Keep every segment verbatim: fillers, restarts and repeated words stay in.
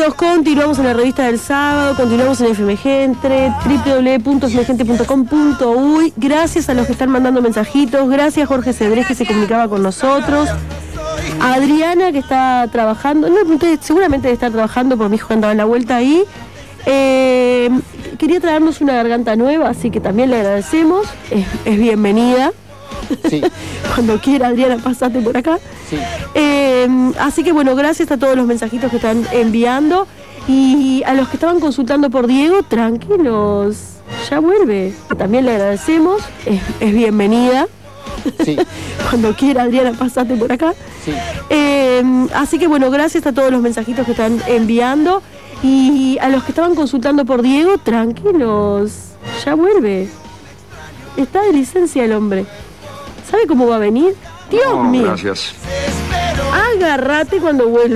Nosotros continuamos en la revista del sábado, continuamos en F M Gente, doble u doble u doble u punto f m gente punto com punto u y. Gracias a los que están mandando mensajitos, gracias Jorge Cedrés que se comunicaba con nosotros, a Adriana que está trabajando, no, usted seguramente debe estar trabajando porque mi hijo andaba en la vuelta ahí. Eh, quería traernos una garganta nueva, así que también le agradecemos, es, es bienvenida. Sí. Cuando quiera, Adriana, pasate por acá. Sí. Eh, así que bueno, gracias a todos los mensajitos que están enviando y a los que estaban consultando por Diego, tranquilos, ya vuelve. También le agradecemos, es, es bienvenida. Sí. Cuando quiera, Adriana, pasate por acá. Sí. Eh, así que bueno, gracias a todos los mensajitos que están enviando y a los que estaban consultando por Diego, tranquilos, ya vuelve. Está de licencia el hombre. ¿Sabe cómo va a venir? Dios no, mío. Gracias. Agárrate cuando vuelva.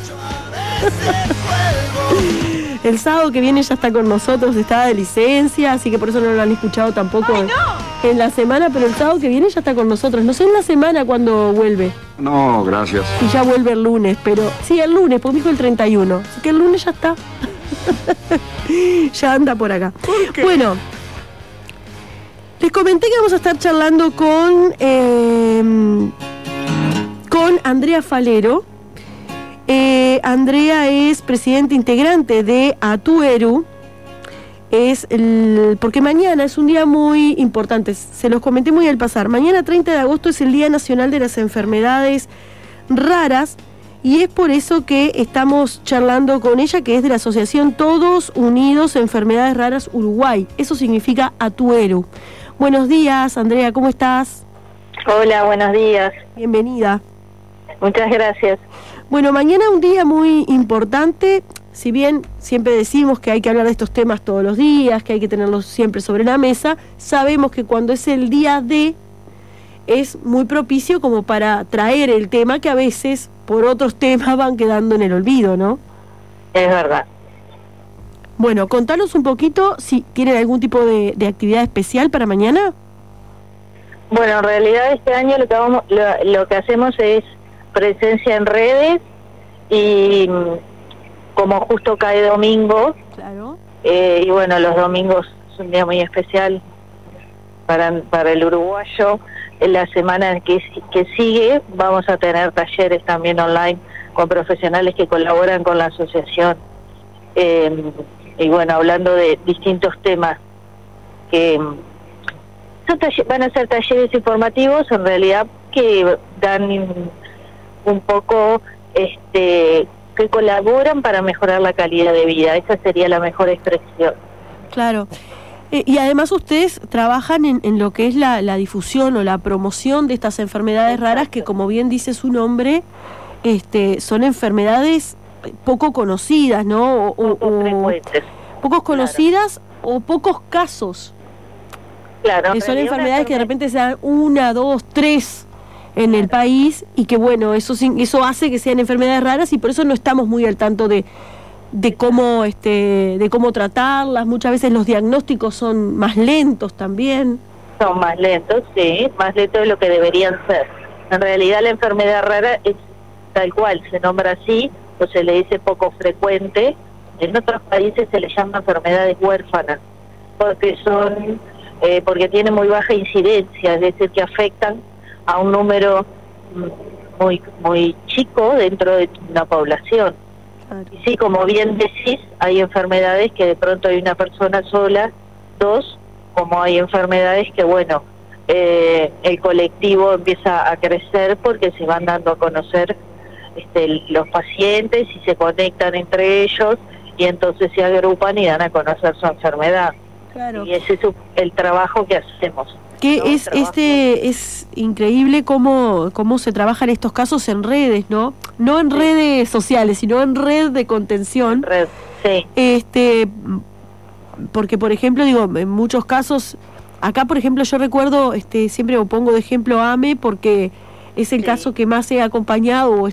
El sábado que viene ya está con nosotros, está de licencia, así que por eso no lo han escuchado tampoco ¡Ay, no! en la semana, pero el sábado que viene ya está con nosotros. No sé en la semana cuando vuelve. No, gracias. Y ya vuelve el lunes, pero... Sí, el lunes, porque me dijo el treinta y uno. Así que el lunes ya está. Ya anda por acá. ¿Por qué? Bueno... Les comenté que vamos a estar charlando con eh, con Andrea Falero. Eh, Andrea es presidenta integrante de Atueru. Es el, porque mañana es un día muy importante, se los comenté muy al pasar. Mañana treinta de agosto es el Día Nacional de las Enfermedades Raras y es por eso que estamos charlando con ella, que es de la Asociación Todos Unidos Enfermedades Raras Uruguay. Eso significa Atueru. Buenos días, Andrea, ¿cómo estás? Hola, buenos días. Bienvenida. Muchas gracias. Bueno, mañana un día muy importante, si bien siempre decimos que hay que hablar de estos temas todos los días, que hay que tenerlos siempre sobre la mesa, sabemos que cuando es el día de, es muy propicio como para traer el tema que a veces por otros temas van quedando en el olvido, ¿no? Es verdad. Bueno, contanos un poquito si tienen algún tipo de, de actividad especial para mañana. Bueno, en realidad este año lo que, vamos, lo, lo que hacemos es presencia en redes y como justo cae domingo, Claro. eh, y bueno, los domingos es un día muy especial para, para el uruguayo. En la semana que, que sigue vamos a tener talleres también online con profesionales que colaboran con la asociación. Eh, y bueno, hablando de distintos temas que son taller, van a ser talleres informativos en realidad que dan un poco, este, que colaboran para mejorar la calidad de vida. Esa sería la mejor expresión. Claro. Eh, y además ustedes trabajan en, en lo que es la, la difusión o la promoción de estas enfermedades raras que, como bien dice su nombre, este, son enfermedades poco conocidas, ¿no? O, Poco o, frecuentes. Pocos conocidas, claro. O pocos casos. Claro. Que son enfermedades que de repente se dan una, dos, tres en claro. el país y que bueno, eso eso hace que sean enfermedades raras y por eso no estamos muy al tanto de de cómo este de cómo tratarlas. Muchas veces los diagnósticos son más lentos también. Son más lentos, sí, más lentos de lo que deberían ser. En realidad la enfermedad rara es tal cual, se nombra así, o se le dice poco frecuente. En otros países se le llama enfermedades huérfanas, porque son eh, porque tienen muy baja incidencia, es decir, que afectan a un número muy muy chico dentro de una población. Claro. Y sí, como bien decís, hay enfermedades que de pronto hay una persona sola, dos, como hay enfermedades que, bueno, eh, el colectivo empieza a crecer porque se van dando a conocer este, los pacientes y se conectan entre ellos y entonces se agrupan y dan a conocer su enfermedad. Claro. Y ese es el trabajo que hacemos. Que ¿no? es este es increíble cómo cómo se trabajan estos casos en redes, ¿no? No en sí. redes sociales, sino en red de contención. En red, sí. Este, porque por ejemplo, digo, en muchos casos, acá por ejemplo yo recuerdo, este, siempre pongo de ejemplo a AME porque es el sí. caso que más he acompañado o,